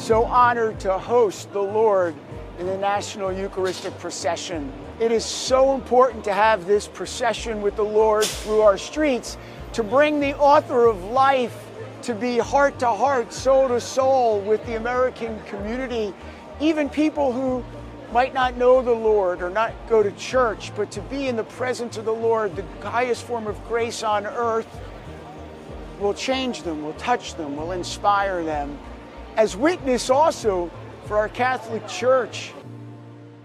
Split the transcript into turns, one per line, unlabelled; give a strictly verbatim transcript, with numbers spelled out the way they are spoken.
so honored to host the Lord in the National Eucharistic Procession. It is so important to have this procession with the Lord through our streets to bring the author of life to be heart to heart, soul to soul with the American community, even people who might not know the Lord or not go to church, but to be in the presence of the Lord, the highest form of grace on earth, will change them, will touch them, will inspire them. As witness also for our Catholic Church,